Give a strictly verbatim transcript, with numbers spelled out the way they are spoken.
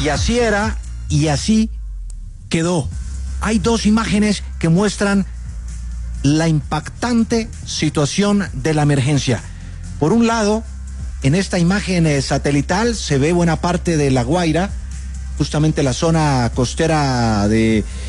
Y así era, y así quedó. Hay dos imágenes que muestran la impactante situación de la emergencia. Por un lado, en esta imagen eh, satelital se ve buena parte de La Guaira, justamente la zona costera de